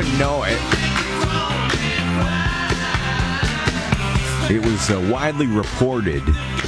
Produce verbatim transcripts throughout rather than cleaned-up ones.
wouldn't know it. It was uh, widely reported.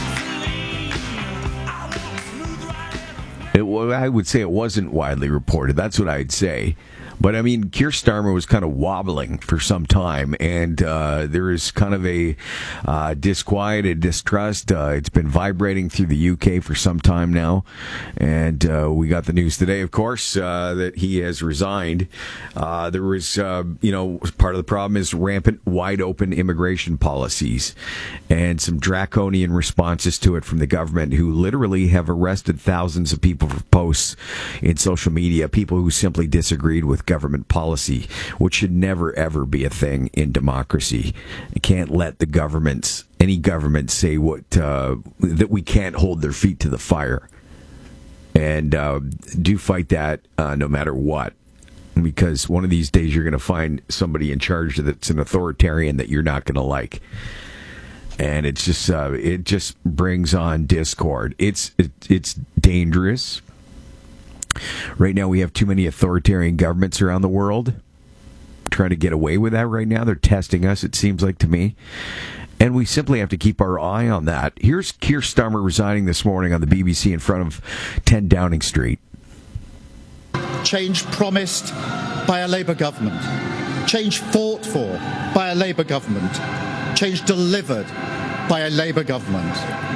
It, I would say it wasn't widely reported. That's what I'd say. But, I mean, Keir Starmer was kind of wobbling for some time, and uh, there is kind of a uh, disquiet and distrust. Uh, it's been vibrating through the U K for some time now, and uh, we got the news today, of course, uh, that he has resigned. Uh, there was, uh, you know, part of the problem is rampant, wide-open immigration policies and some draconian responses to it from the government, who literally have arrested thousands of people for posts in social media, people who simply disagreed with government policy, which should never, ever be a thing in democracy. You can't let the governments, any government, say what uh, that we can't hold their feet to the fire. And uh, do fight that uh, no matter what. Because one of these days you're going to find somebody in charge that's an authoritarian that you're not going to like. And it's just uh, it just brings on discord. It's it, it's dangerous. Right now we have too many authoritarian governments around the world trying to get away with that right now. They're testing us, it seems like to me. And we simply have to keep our eye on that. Here's Keir Starmer resigning this morning on the B B C in front of ten Downing Street. Change promised by a Labour government. Change fought for by a Labour government. Change delivered by a Labour government.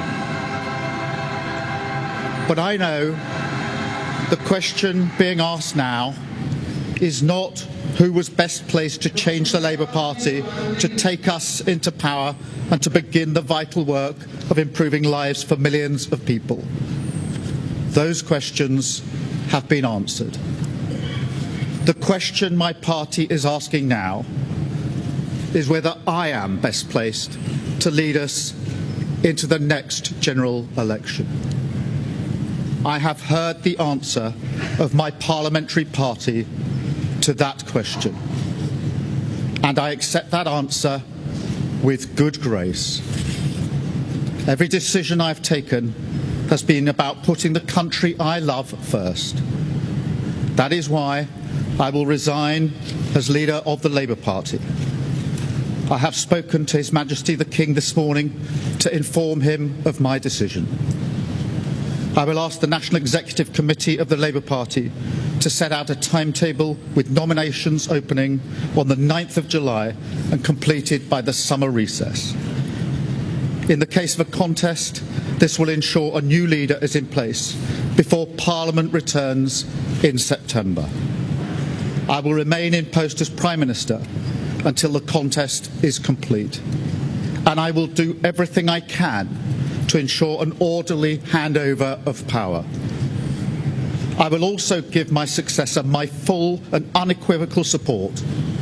But I know the question being asked now is not who was best placed to change the Labour Party, to take us into power and to begin the vital work of improving lives for millions of people. Those questions have been answered. The question my party is asking now is whether I am best placed to lead us into the next general election. I have heard the answer of my parliamentary party to that question, and I accept that answer with good grace. Every decision I've taken has been about putting the country I love first. That is why I will resign as leader of the Labour Party. I have spoken to His Majesty the King this morning to inform him of my decision. I will ask the National Executive Committee of the Labour Party to set out a timetable with nominations opening on the ninth of July and completed by the summer recess. In the case of a contest, this will ensure a new leader is in place before Parliament returns in September. I will remain in post as Prime Minister until the contest is complete, and I will do everything I can to ensure an orderly handover of power. I will also give my successor my full and unequivocal support